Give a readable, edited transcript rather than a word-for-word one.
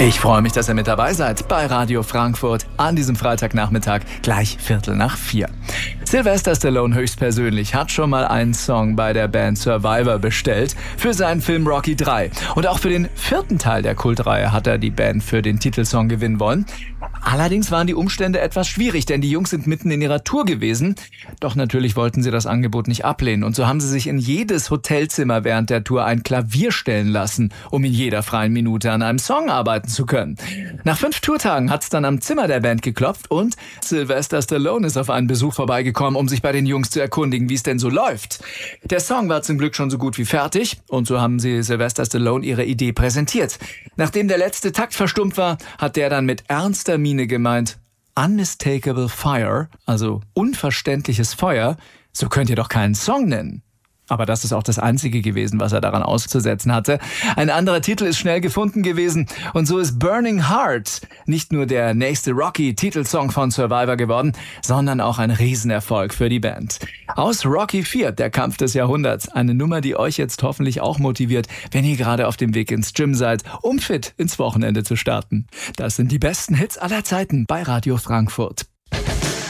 Ich freue mich, dass ihr mit dabei seid bei Radio Frankfurt an diesem Freitagnachmittag, gleich 3:45. Sylvester Stallone höchstpersönlich hat schon mal einen Song bei der Band Survivor bestellt für seinen Film Rocky 3. Und auch für den 4. Teil der Kultreihe hat er die Band für den Titelsong gewinnen wollen. Allerdings waren die Umstände etwas schwierig, denn die Jungs sind mitten in ihrer Tour gewesen. Doch natürlich wollten sie das Angebot nicht ablehnen. Und so haben sie sich in jedes Hotelzimmer während der Tour ein Klavier stellen lassen, um in jeder freien Minute an einem Song arbeiten zu können. Nach 5 Tourtagen hat's dann am Zimmer der Band geklopft und Sylvester Stallone ist auf einen Besuch vorbeigekommen, um sich bei den Jungs zu erkundigen, wie es denn so läuft. Der Song war zum Glück schon so gut wie fertig und so haben sie Sylvester Stallone ihre Idee präsentiert. Nachdem der letzte Takt verstummt war, hat der dann mit ernster Miene gemeint: Unmistakable Fire, also unverständliches Feuer, so könnt ihr doch keinen Song nennen. Aber das ist auch das Einzige gewesen, was er daran auszusetzen hatte. Ein anderer Titel ist schnell gefunden gewesen und so ist Burning Heart nicht nur der nächste Rocky-Titelsong von Survivor geworden, sondern auch ein Riesenerfolg für die Band. Aus Rocky 4, der Kampf des Jahrhunderts, eine Nummer, die euch jetzt hoffentlich auch motiviert, wenn ihr gerade auf dem Weg ins Gym seid, um fit ins Wochenende zu starten. Das sind die besten Hits aller Zeiten bei Radio Frankfurt.